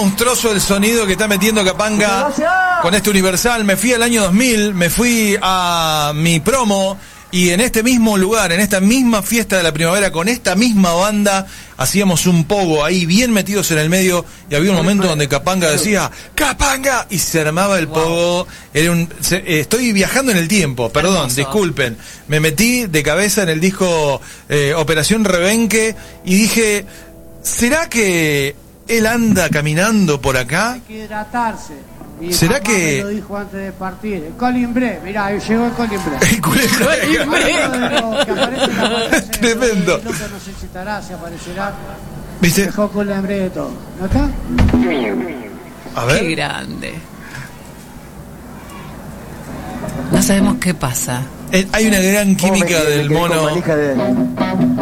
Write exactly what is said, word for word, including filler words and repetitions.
monstruoso el sonido que está metiendo Capanga con este Universal. Me fui al año dos mil, me fui a mi promo y en este mismo lugar, en esta misma fiesta de la primavera, con esta misma banda, hacíamos un pogo ahí bien metidos en el medio y había un momento donde Capanga decía ¡Capanga! Y se armaba el pogo. Era un, se, eh, estoy viajando en el tiempo, perdón, hermoso. Disculpen. Me metí de cabeza en el disco eh, Operación Rebenque y dije, ¿será que él anda caminando por acá? Hay que hidratarse. Mi ¿Será mamá que...? me lo dijo antes de partir. El Colimbré, mirá, ahí llegó el Colimbré. El Colimbré. Tremendo. No necesitará, si aparecerá. ¿Viste? Dejó Colimbré de todo. ¿No está? A ver. Qué grande. No sabemos qué pasa. Eh, hay una gran química del mono.